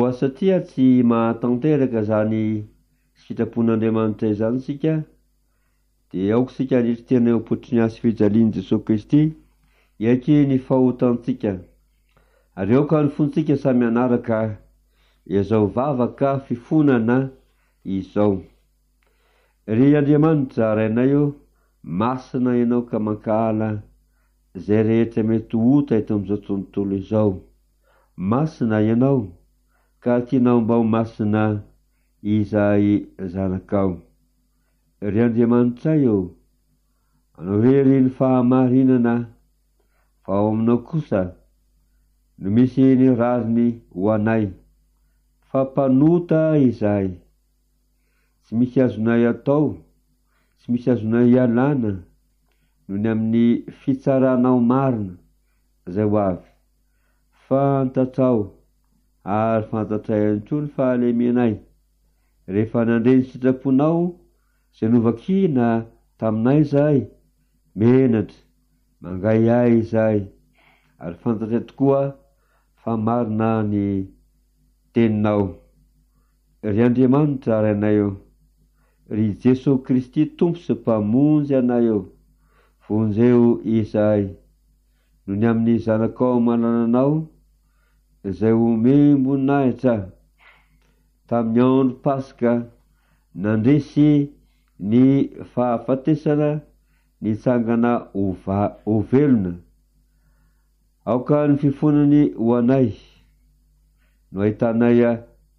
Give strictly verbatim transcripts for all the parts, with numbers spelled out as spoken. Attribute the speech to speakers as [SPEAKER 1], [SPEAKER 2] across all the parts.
[SPEAKER 1] Koa satria tsy mahatanteraka zany sitrapon'Andriamanitra izany sika, dia aoka sika anitrotena eo ampotony fijalian'i Jesosy Kristy iaky ny fahotantsika. Ary aoka ny fontsika samy anaraka izao vavaka fifonana izao. Ry Andriamanitra rainay, masina ianao ka mankahala zay rehetra mety hota eto amin'izao tontolo izao. Masina ianao ka tianao mba ho masina izay zanakao. Ry Andriamanitra io, anao rery ny fahamarinana, fa ao aminao kosa no misy ny rariny ho anay. Fampanota izay, tsy misy azonay atao, tsy misy azonay ialana noho ny amin'ny fitsaranao marina zay ho avy. Fantatrao ary fantatray ihany koa ny fahalemenay rehefa nandre ny sitraponao zay novakina taminay zay, menatra mangay ay izay, ary fantatray tokoa fa marina ny teninao. Ry Andriamanitra rainay, ry Jesosy Kristy tompo sy mpamonjy anay eo, vonjeo izay noho ny amin'ny zanakao manananao izay omem-boninahitra tamin'ny andro Pasika nandresy ny fahafatesana nitsangana ova- ovelona. Aoka ny fifonany ho anay no ahitanay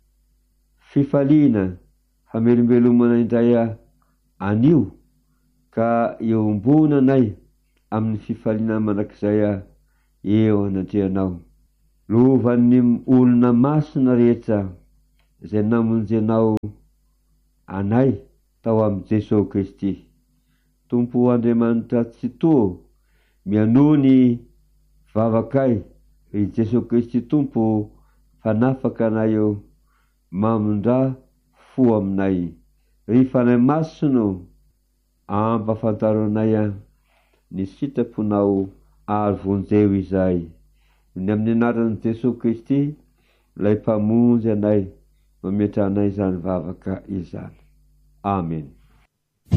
[SPEAKER 1] fifaliana hamelombelomana indray anio, ka eombonanay amin'ny fifaliana manakizay eo anatrehanao. Lovan'ny olona masina rehetra zay namonjenao anay tao amin'i Jesosy Kristy. Tompo Andriamanitra tsy to mianohy ny vavakay, ry Jesosy Kristy tompo fanafaka anay eo, mamondra fo aminay. Ry fanay masino ampafantaro anay ny sitraponao ary vonjeo izay. Ny amin'ny anaran'i Jesosy Kristy lay mpamonjy anay, mametra anay zany vavaka izany. Amen.